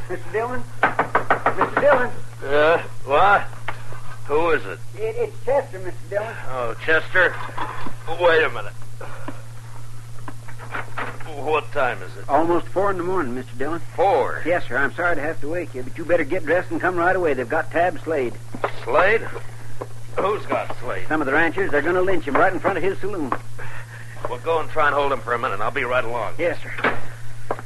Mr. Dillon? Mr. Dillon? What? Who is it? It's Chester, Mr. Dillon. Oh, Chester? Wait a minute. What time is it? Almost 4 in the morning, Mr. Dillon. 4? Yes, sir. I'm sorry to have to wake you, but you better get dressed and come right away. They've got Tab Slade. Slade? Who's got Slade? Some of the ranchers, they're going to lynch him right in front of his saloon. Well, go and try and hold him for a minute. I'll be right along. Yes, sir.